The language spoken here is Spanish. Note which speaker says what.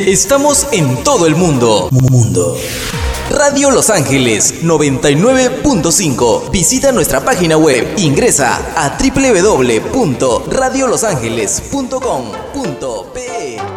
Speaker 1: Estamos en todo el mundo. Radio Los Ángeles 99.5. Visita nuestra página web. Ingresa a www.radiolosangeles.com.pe.